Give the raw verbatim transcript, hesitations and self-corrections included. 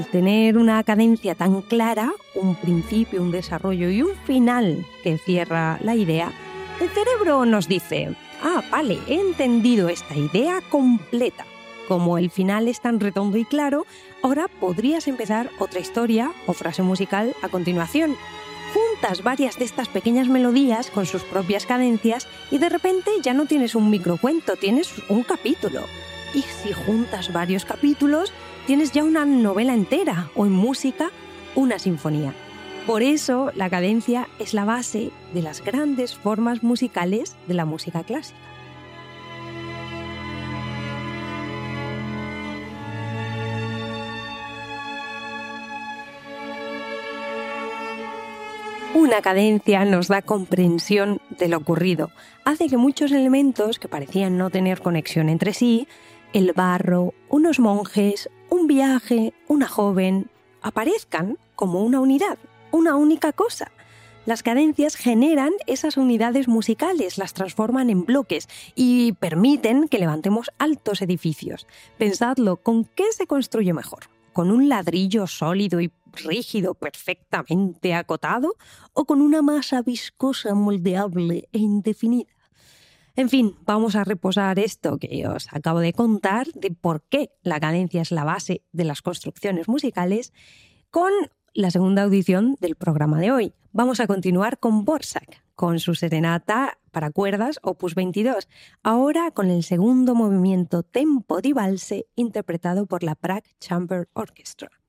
Tener una cadencia tan clara, un principio, un desarrollo y un final que cierra la idea, el cerebro nos dice: ah, vale, he entendido esta idea completa. Como el final es tan redondo y claro, ahora podrías empezar otra historia o frase musical a continuación. Juntas varias de estas pequeñas melodías con sus propias cadencias y de repente ya no tienes un microcuento, tienes un capítulo. Y si juntas varios capítulos, tienes ya una novela entera o en música, una sinfonía. Por eso la cadencia es la base de las grandes formas musicales de la música clásica. Una cadencia nos da comprensión de lo ocurrido, hace que muchos elementos que parecían no tener conexión entre sí, el barro, unos monjes, un viaje, una joven, aparezcan como una unidad, una única cosa. Las cadencias generan esas unidades musicales, las transforman en bloques y permiten que levantemos altos edificios. Pensadlo, ¿con qué se construye mejor? ¿Con un ladrillo sólido y rígido, perfectamente acotado, o con una masa viscosa, moldeable e indefinida? En fin, vamos a reposar esto que os acabo de contar de por qué la cadencia es la base de las construcciones musicales con la segunda audición del programa de hoy. Vamos a continuar con Dvořák, con su serenata para cuerdas opus veintidós, ahora con el segundo movimiento tempo di valse interpretado por la Prague Chamber Orchestra.